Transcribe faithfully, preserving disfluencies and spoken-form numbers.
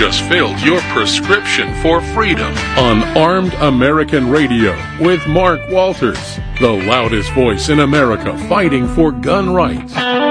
just filled your prescription for freedom. On Armed American Radio with Mark Walters, the loudest voice in America fighting for gun rights.